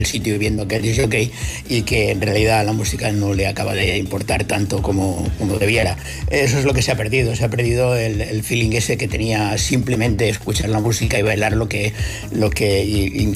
sitio y viendo que es jockey, y que en realidad la música no le acaba de importar tanto como debiera. Eso es lo que se ha perdido el feeling ese que tenía simplemente escuchar la música y bailar lo que